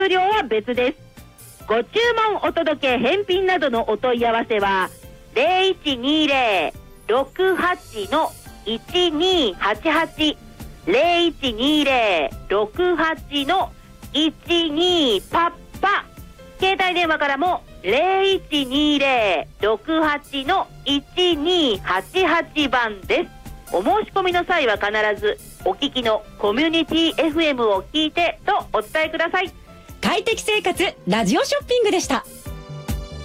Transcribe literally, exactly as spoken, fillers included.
料は別です。ご注文お届け返品などのお問い合わせは ゼロいちにゼロ ろくはち いちにはちはち ゼロいちにゼロ ろくはち いちにパッパ。携帯電話からもゼロいちにゼロ ろくはち いちにはちはち番です。お申し込みの際は必ずお聞きのコミュニティ エフエム を聞いてとお伝えください。 快適生活ラジオショッピングでした。